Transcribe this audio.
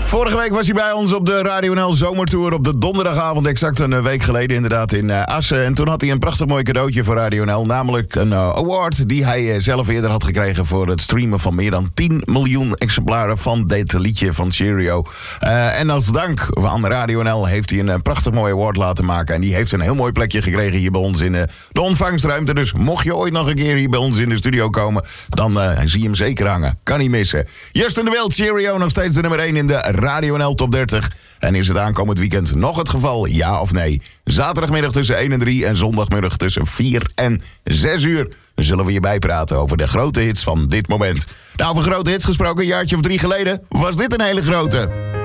Vorige week was hij bij ons op de Radio NL Zomertour op de donderdagavond, exact een week geleden inderdaad in Assen. En toen had hij een prachtig mooi cadeautje voor Radio NL, namelijk een award die hij zelf eerder had gekregen voor het streamen van meer dan 10 miljoen exemplaren van dit liedje van Cheerio. En als dank aan Radio NL heeft hij een prachtig mooi award laten maken. En die heeft een heel mooi plekje gekregen hier bij ons in de ontvangstruimte. Dus mocht je ooit nog een keer hier bij ons in de studio komen, dan zie je hem zeker hangen. Kan niet missen. Justin de Wild, Cheerio, nog steeds de nummer 1 in de Radio NL Top 30. En is het aankomend weekend nog het geval, ja of nee? Zaterdagmiddag tussen 1 en 3 en zondagmiddag tussen 4 en 6 uur. Dan zullen we je bijpraten over de grote hits van dit moment. Nou, over grote hits gesproken, een jaartje of 3 geleden was dit een hele grote.